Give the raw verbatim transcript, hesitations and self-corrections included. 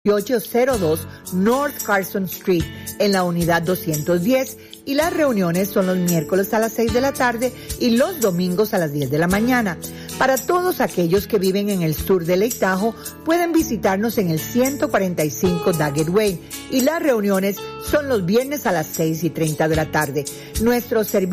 ocho cero dos North Carson Street en la unidad doscientos diez, y las reuniones son los miércoles a las seis de la tarde y los domingos a las diez de la mañana. Para todos aquellos que viven en el sur de Lake Tahoe, pueden visitarnos en el ciento cuarenta y cinco Daggett Way, y las reuniones son los viernes a las seis y treinta de la tarde. Nuestro servicio